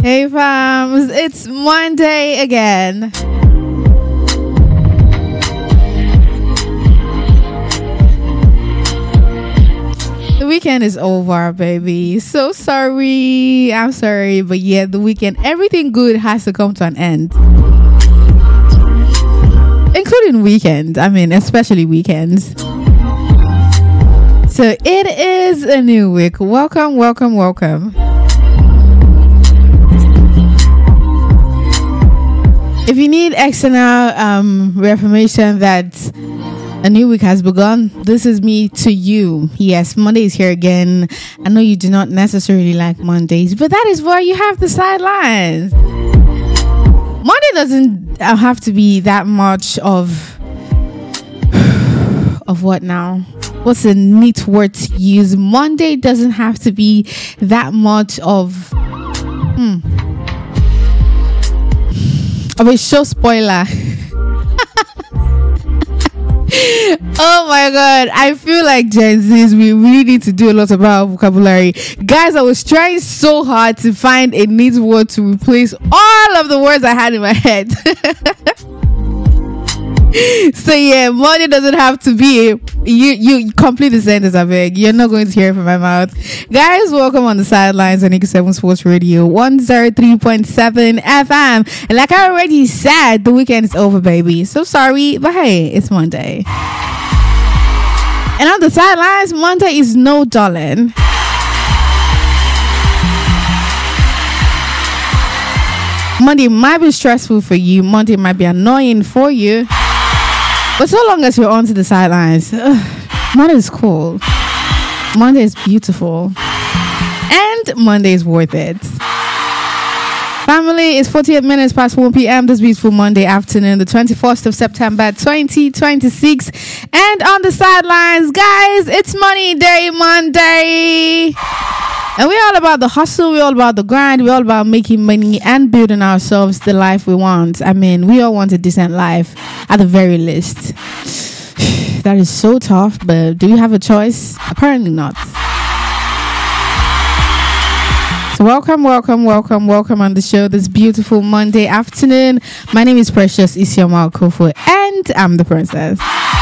Hey fams, it's Monday again. The weekend is over, baby. So sorry. I'm sorry, but yeah, the weekend, everything good has to come to an end. Including weekends. I mean, especially weekends. So it is a new week. Welcome, welcome, welcome. If you need external reaffirmation that a new week has begun, this is me to you. Yes, Monday is here again. I know you do not necessarily like Mondays, but that is why you have the sidelines. Monday doesn't have to be that much of what now? What's a neat word to use? Monday doesn't have to be that much of a show spoiler. Oh my god, I feel like Gen Zs, we really need to do a lot about vocabulary. Guys, I was trying so hard to find a neat word to replace all of the words I had in my head. So yeah, Monday doesn't have to be you complete the sentence. I beg, you're not going to hear it from my mouth. Guys, welcome on the sidelines on 7 Sports Radio 103.7 FM. And like I already said, the weekend is over, baby. So sorry, but hey, it's Monday. And on the sidelines, Monday is no darling. Monday might be stressful for you. Monday might be annoying for you. But so long as you're onto the sidelines, Monday is cool. Monday is beautiful. And Monday is worth it. Family, it's 48 minutes past 1 p.m. this beautiful Monday afternoon, the 21st of September, 2026. And on the sidelines, guys, it's Money Day Monday. And we're all about the hustle, we're all about the grind, we're all about making money and building ourselves the life we want. I mean, we all want a decent life at the very least. That is so tough, but do you have a choice? Apparently not. So welcome on the show this beautiful Monday afternoon. My name is Precious Isioma Okofo, and I'm the princess.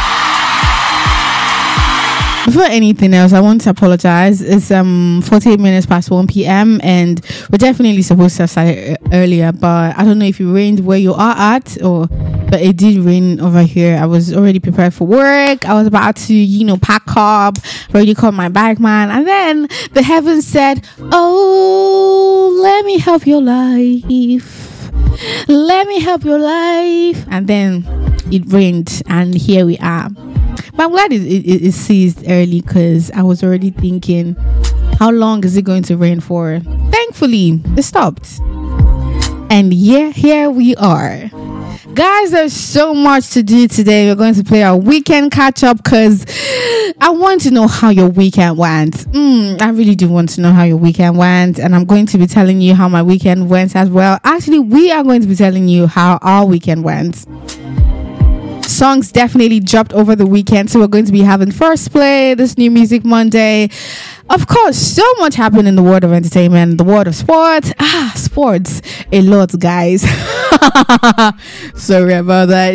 Before anything else, I want to apologize. It's 48 minutes past 1 p.m. and we're definitely supposed to have started earlier, but I don't know if it rained where you are at, but it did rain over here. I was already prepared for work. I was about to, pack up, already called my bike man, and then the heavens said, "Oh, let me help your life. Let me help your life." And then it rained, and here we are. But I'm glad it ceased early because I was already thinking, how long is it going to rain for? Thankfully, it stopped. And yeah, here we are. Guys, there's so much to do today. We're going to play our weekend catch up because I want to know how your weekend went. I really do want to know how your weekend went. And I'm going to be telling you how my weekend went as well. Actually, we are going to be telling you how our weekend went. Songs definitely dropped over the weekend, so we're going to be having first play this new music Monday. Of course, so much happened in the world of entertainment, the world of sports. Sports, a lot, guys. Sorry about that.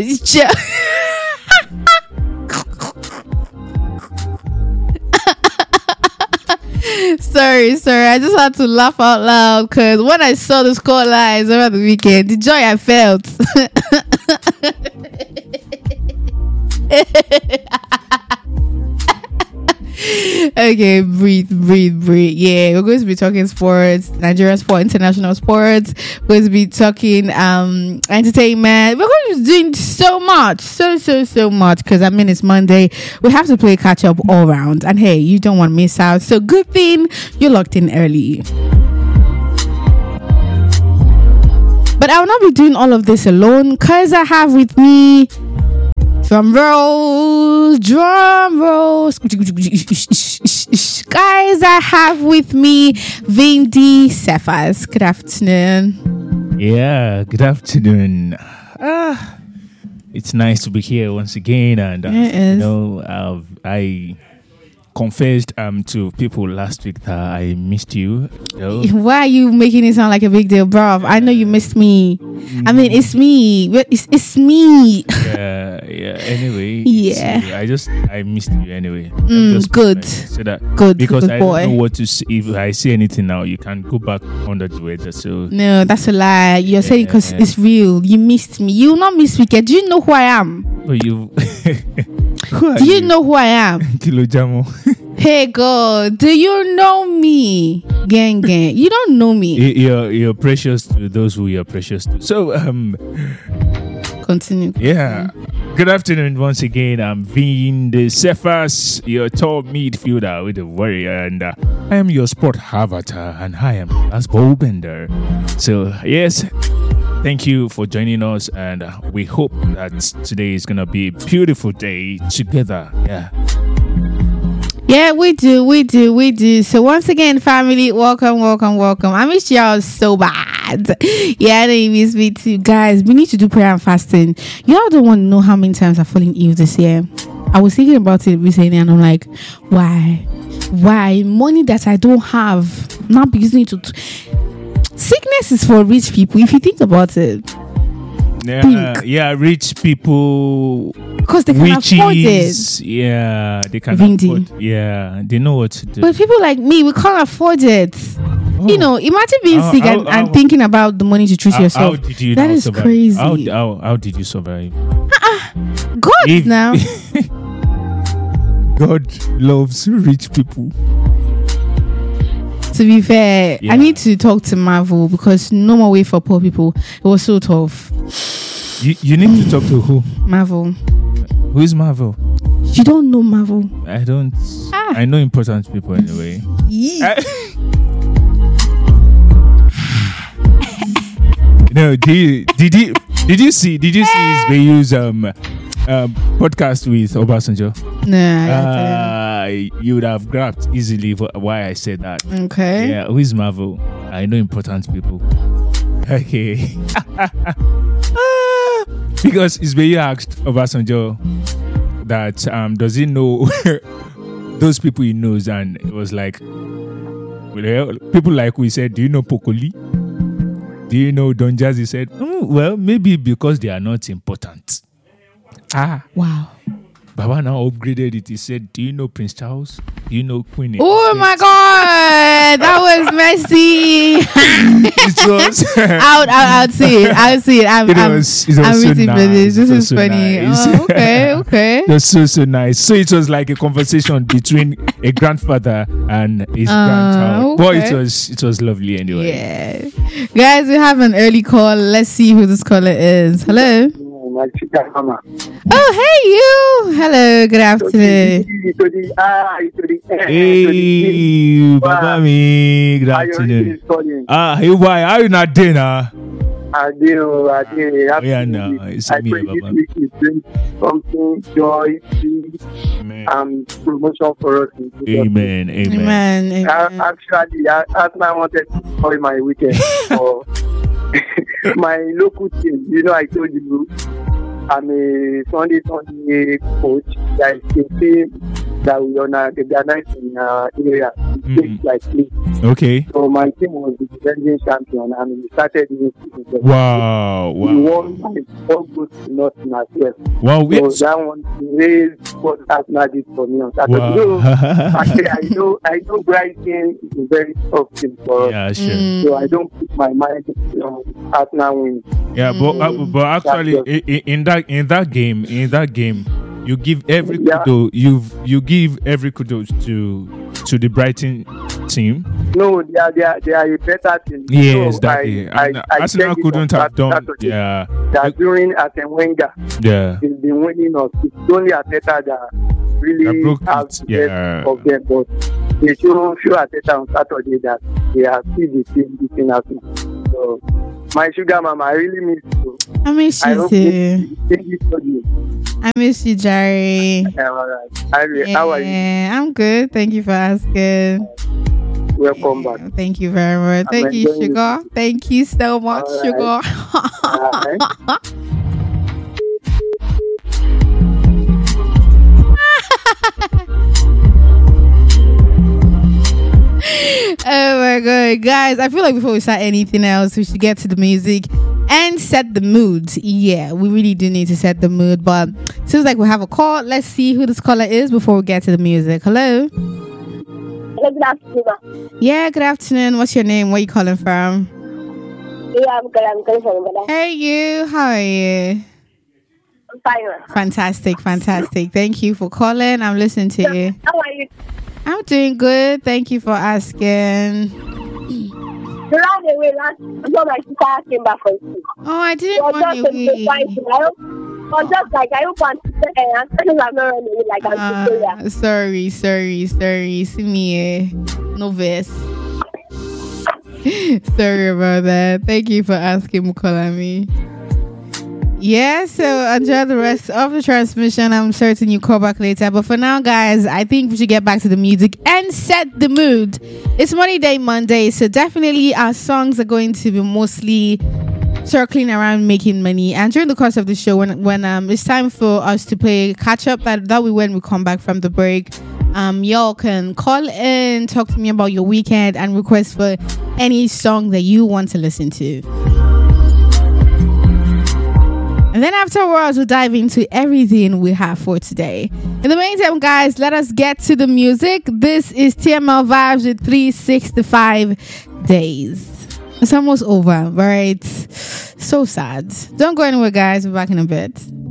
Sorry, I just had to laugh out loud because when I saw the score lines over the weekend, the joy I felt. Okay, breathe. Yeah, we're going to be talking sports, Nigeria sport, international sports. We're going to be talking entertainment. We're going to be doing so much, so much, because I mean it's Monday. We have to play catch up all round, and hey, you don't want to miss out. So good thing you're locked in early. But I will not be doing all of this alone because I have with me drum rolls. Guys, I have with me Vindi Cephas. Good afternoon. Yeah, good afternoon. It's nice to be here once again, and I confessed to people last week that I missed you. Why are you making it sound like a big deal, bro? I know you missed me. I mean, it's me. It's me. Yeah. Anyway. Yeah. I missed you anyway. Good. So that Good. because good I boy. don't know what to say. If I say anything now, you can go back under the weather. So No, that's a lie. You're saying because it's real. You missed me. You will not miss me. Do you know who I am? you. Do you know who I am? Kilo Jamo. Hey God, do you know me? Gang. You don't know me. You're precious to those who you're precious to. So Continue. yeah. Good afternoon once again. I'm Vin the Cephas, your tall midfielder with the warrior, and I am your sport avatar, and I am as Bender. So yes, thank you for joining us, and we hope that today is gonna be a beautiful day together. Yeah, we do. So once again, family, welcome. I miss y'all so bad. Yeah, they miss me too. Guys, we need to do prayer and fasting. Y'all don't want to know how many times I've fallen ill this year. I was thinking about it recently and I'm like, why? Money that I don't have, not be using it to... Sickness is for rich people, if you think about it. Yeah, rich people, because they can afford it. Yeah, they can Vindy. afford. Yeah, they know what to do. But people like me, we can't afford it. You know, imagine being sick and thinking about the money to treat yourself. How did you that is survive? crazy. How did you survive? God now. God loves rich people. To be fair, Yeah. I need to talk to Marvel because no more way for poor people. It was so tough. You need to talk to who? Marvel. Who is Marvel? You don't know Marvel. I don't. I know important people anyway. No, did you see his podcast with Obasanjo? Nah. You would have grabbed easily why I said that. Okay. Yeah, who is Marvel? I know important people. Okay. Because Isbeyu asked Obasanjo that does he know those people he knows, and it was like, well, people like we said, do you know Pokoli? Do you know Don Jazzy? Said, well, maybe because they are not important. Wow. Baba now upgraded it. He said, do you know Prince Charles? Do you know Queen? Oh my God, that was messy. It was. I'll see it. I'm rooting for this. This is funny. Nice. Oh, okay. It was so nice. So it was like a conversation between a grandfather and his grandchild. Okay. But it was lovely anyway. Yeah. Guys, we have an early call. Let's see who this caller is. Hello. Oh, hey you. Hello, good afternoon. Hey, Baba me. Good afternoon. Hey, why are you not dinner? I do. Yeah, no, it's I me, pray Baba. this week is bring something, joy, peace, Amen. promotion for us. Amen. Actually, I wanted to call my weekend for my local team. You know, I told you I'm a Sunday coach. That is a team that we organize in our area. It's like me. Okay. So my team was the defending champion, and we started this season. Wow. We won by 4 goals to nothing as well. Wow. So that one raised what Arsenal did for me on Saturday. Wow. So, actually, I know Brighton is a very tough team for us. Yeah, sure. So I don't put my mind on Arsenal win. Yeah, but actually, in that game, you give every kudos. You give every kudos to the Brighton team. No, they are a better team. Yes, so that Arsenal couldn't have done. Yeah, that during Arsene Wenger, yeah, he's been winning us. It's only Arteta that really have the best of them, but they show Arteta on Saturday that they are still the same between us. So, my sugar mama, I really miss you. I miss you too. I miss you, Jerry. How are you? I'm good. Thank you for asking. Welcome back. Thank you very much. Thank you, Sugar. Thank you so much, Sugar. Oh my god, guys! I feel like before we start anything else, we should get to the music and set the mood. Yeah, we really do need to set the mood. But seems like we have a call. Let's see who this caller is before we get to the music. Hello. Good afternoon. Yeah, good afternoon. What's your name? Where you calling from? Yeah, I'm good. I'm good from Ghana. Hey, you. How are you? I'm fine. Ma. Fantastic. Thank you for calling. I'm listening to you. How are you? I'm doing good. Thank you for asking. You ran away last. So my sister came back from school. Oh, I didn't So run just to away. find you. Or just like I hope I'm not running away like I'm Victoria. Sorry. See me, no verse. Sorry about that. Thank you for asking, Mukolami. Yeah, so enjoy the rest of the transmission. I'm certain you call back later. But for now, guys, I think we should get back to the music and set the mood. It's Money Day Monday, so definitely our songs are going to be mostly circling around making money. And during the course of the show, when it's time for us to play catch up, that we when we come back from the break, y'all can call in, talk to me about your weekend, and request for any song that you want to listen to. And then afterwards, we'll dive into everything we have for today. In the meantime, guys, let us get to the music. This is TML Vibes with 365 Days. It's almost over, right? So sad. Don't go anywhere, guys. We're back in a bit.